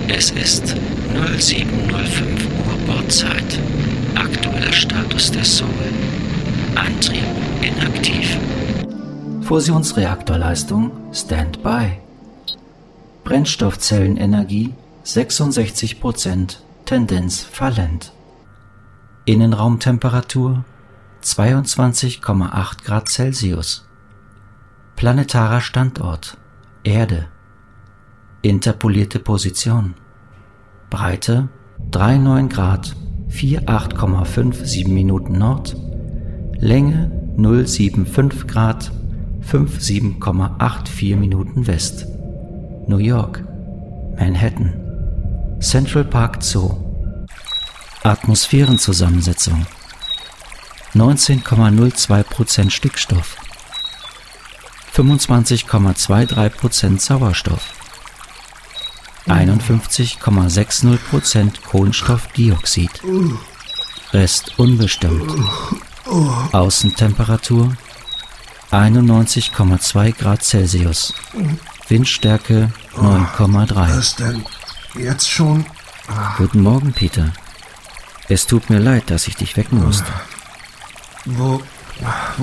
Es ist 07:05 Uhr Bordzeit. Aktueller Status der Soul. Antrieb inaktiv. Fusionsreaktorleistung Standby. Brennstoffzellenenergie 66%, Tendenz fallend. Innenraumtemperatur 22,8 Grad Celsius. Planetarer Standort Erde. Interpolierte Position. Breite 39 Grad 48,57 Minuten Nord. Länge 075 Grad 57,84 Minuten West. New York. Manhattan. Central Park Zoo. Atmosphärenzusammensetzung 19,02% Stickstoff, 25,23% Sauerstoff, 51,60% Kohlenstoffdioxid, Rest unbestimmt. Außentemperatur 91,2 Grad Celsius, Windstärke 9,3. Was denn? Jetzt schon? Guten Morgen, Peter. Es tut mir leid, dass ich dich wecken musste. Wo